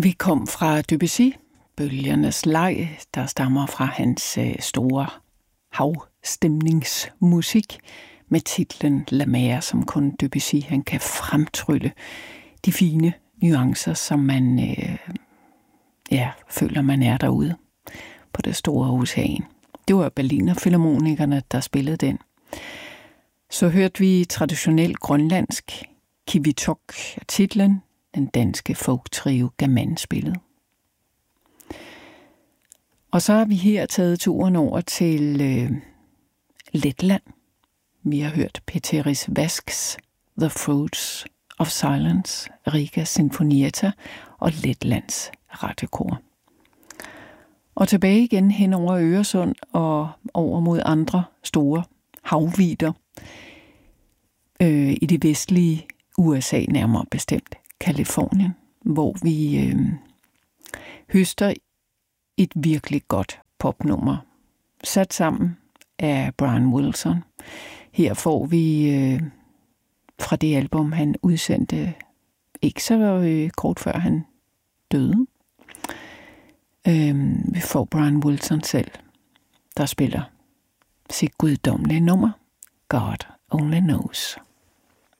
Vi kom fra Debussy, Bølgernes leg, der stammer fra hans store havstemningsmusik med titlen La Mer, som kun Debussy han kan fremtrylle de fine nuancer, som man føler, man er derude på det store ocean. Det var Berliner Filharmonikerne, der spillede den. Så hørte vi traditionelt grønlandsk Kivitok titlen, den danske folktrio Gaman spillede. Og så har vi her taget turen over til Letland. Vi har hørt Peteris Vasks The Fruits of Silence, Riga Sinfonietta og Letlands radiokor. Og tilbage igen hen over Øresund og over mod andre store havvidder i det vestlige USA, nærmere bestemt Californien, hvor vi høster et virkelig godt popnummer, sat sammen af Brian Wilson. Her får vi fra det album, han udsendte ikke så kort før han døde. Vi får Brian Wilson selv, der spiller sit guddommelige nummer, God Only Knows.